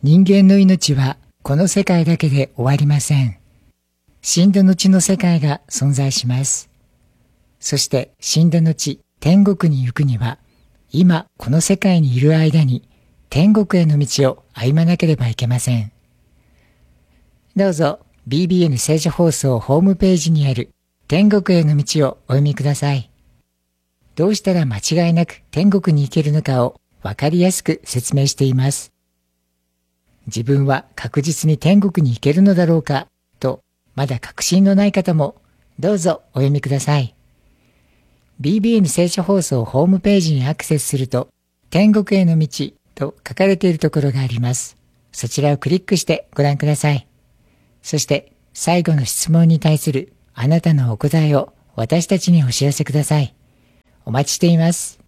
人間の命はこの世界だけで終わりません。死んだ後の世界が存在します。そして死んだ後、天国に行くには、今この世界にいる間に天国への道を歩まなければいけません。どうぞ BBN 聖書放送ホームページにある天国への道をお読みください。どうしたら間違いなく天国に行けるのかをわかりやすく説明しています。自分は確実に天国に行けるのだろうかとまだ確信のない方もどうぞお読みください。BBN 聖書放送ホームページにアクセスすると天国への道と書かれているところがあります。そちらをクリックしてご覧ください。そして最後の質問に対するあなたのお答えを私たちにお知らせください。お待ちしています。